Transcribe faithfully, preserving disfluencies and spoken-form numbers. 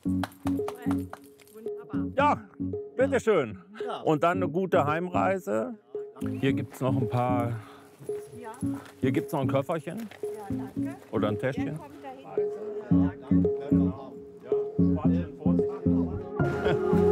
Ja, bitteschön. Und dann eine gute Heimreise. Hier gibt es noch ein paar. Hier gibt es noch ein Köfferchen. Oder ein Täschchen. Ja,